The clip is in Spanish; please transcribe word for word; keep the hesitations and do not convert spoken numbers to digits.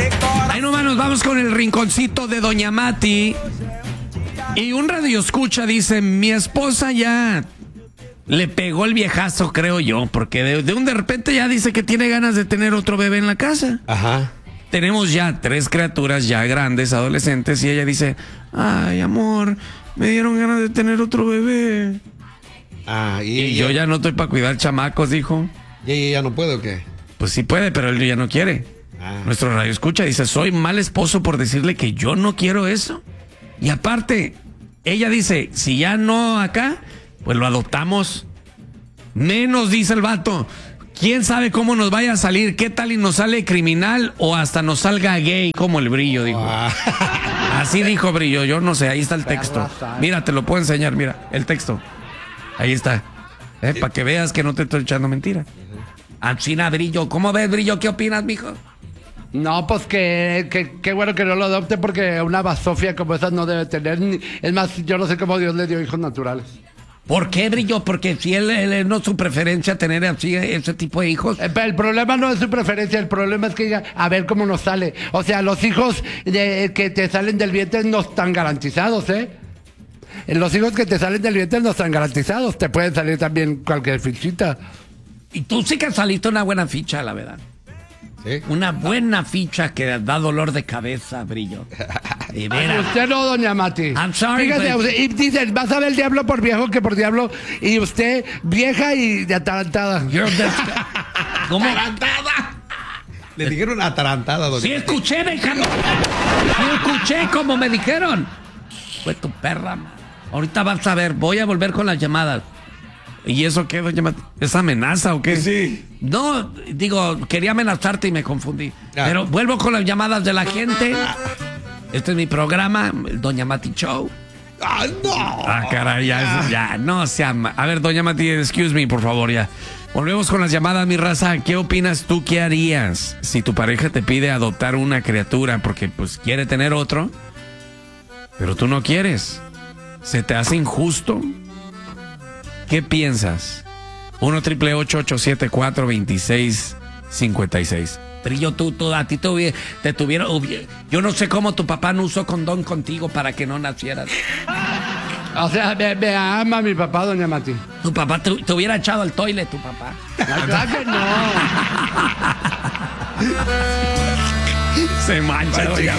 Ahí nomás nos vamos con el rinconcito de Doña Mati. Y un radioescucha dice, mi esposa ya le pegó el viejazo, creo yo, porque de, de un de repente ya dice que tiene ganas de tener otro bebé en la casa. Ajá. Tenemos ya tres criaturas ya grandes, adolescentes, y ella dice, ay, amor, me dieron ganas de tener otro bebé. Ah, y, Y yo ya no estoy para cuidar chamacos, dijo. ¿Y ella ya no puede o qué? Pues sí puede, pero él ya no quiere. Ah. Nuestro radio escucha, dice, soy mal esposo por decirle que yo no quiero eso. Y aparte, ella dice, si ya no acá, pues lo adoptamos. Menos, dice el vato. ¿Quién sabe cómo nos vaya a salir? ¿Qué tal y nos sale criminal o hasta nos salga gay como el Brillo, dijo? Ah. Así dijo Brillo, yo no sé, ahí está el texto. Mira, te lo puedo enseñar, mira, el texto. Ahí está. ¿Eh? Para que veas que no te estoy echando mentira. Anchina, Brillo, ¿cómo ves, Brillo? ¿Qué opinas, mijo? No, pues que, que, que bueno que no lo adopte porque una basofia como esa no debe tener. Ni, es más, yo no sé cómo Dios le dio hijos naturales. ¿Por qué, Brillo? Porque si él, él no es su preferencia tener así ese tipo de hijos. El, el problema no es su preferencia, el problema es que ella, a ver cómo nos sale. O sea, los hijos de, que te salen del vientre no están garantizados, ¿eh? Los hijos que te salen del vientre no están garantizados. Te pueden salir también cualquier fichita. Y tú sí que saliste una buena ficha, la verdad. ¿Sí? Una buena ficha que da dolor de cabeza, Brillo. De veras. Usted no, doña Mati. I'm sorry, Fíjate, but- usted- y dicen, vas a ver el diablo por viejo que por diablo. Y usted, vieja y de atarantada. You're the- ¿Cómo? Le dijeron atarantada, doña. Sí escuché, Benjamín. Sí escuché como me dijeron. Fue tu perra, man. Ahorita vas a ver, voy a volver con las llamadas. ¿Y eso qué, doña Mati? ¿Es amenaza o qué? Sí. No, digo, quería amenazarte y me confundí. Ah. Pero vuelvo con las llamadas de la gente. Este es mi programa, el Doña Mati Show. ¡Ah, no! Ah, caray, ya, ya, no se ama. A ver, Doña Mati, excuse me, por favor, ya. Volvemos con las llamadas, mi raza. ¿Qué opinas tú? ¿Qué harías si tu pareja te pide adoptar una criatura porque, pues, quiere tener otro, pero tú no quieres? ¿Se te hace injusto? ¿Qué piensas? uno triple ocho ocho siete cuatro dos seis cinco seis. Trillo, tú, tú, a ti te, hubiera, te tuvieron... hubiera- yo no sé cómo tu papá no usó condón contigo para que no nacieras. O sea, me, me ama mi papá, doña Mati. Tu papá te, te hubiera echado al toilet, tu papá. La verdad que no. Se mancha, doña